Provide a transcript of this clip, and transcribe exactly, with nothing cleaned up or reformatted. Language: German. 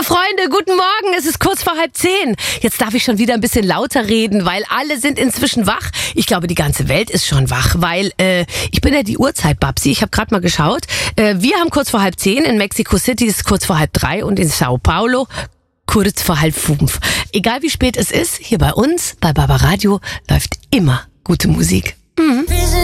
Freunde, guten Morgen. Es ist kurz vor halb zehn. Jetzt darf ich schon wieder ein bisschen lauter reden, weil alle sind inzwischen wach. Ich glaube, die ganze Welt ist schon wach, weil äh, ich bin ja die Uhrzeit-Babsi. Ich habe gerade mal geschaut. Äh, wir haben kurz vor halb zehn. In Mexico City ist kurz vor halb drei und in Sao Paulo kurz vor halb fünf. Egal wie spät es ist, hier bei uns, bei Barbaradio, läuft immer gute Musik. Mhm.